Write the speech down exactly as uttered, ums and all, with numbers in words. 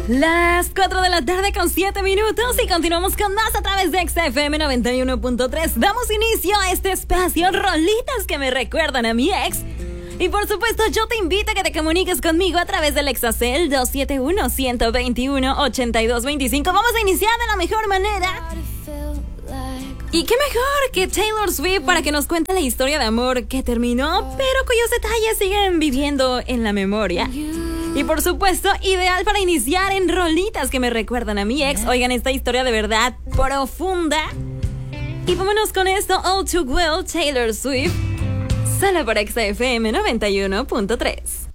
Las cuatro de la tarde con siete minutos y continuamos con más a través de X F M noventa y uno punto tres. Damos inicio a este espacio, rolitas que me recuerdan a mi ex. Y por supuesto, yo te invito a que te comuniques conmigo a través del Exacel dos siete uno, uno dos uno, ocho dos dos cinco. Vamos a iniciar de la mejor manera. Y qué mejor que Taylor Swift para que nos cuente la historia de amor que terminó, pero cuyos detalles siguen viviendo en la memoria. Y por supuesto, ideal para iniciar en rolitas que me recuerdan a mi ex. Oigan, esta historia de verdad profunda. Y vámonos con esto, All Too Well, Taylor Swift. Solo por X F M noventa y uno punto tres.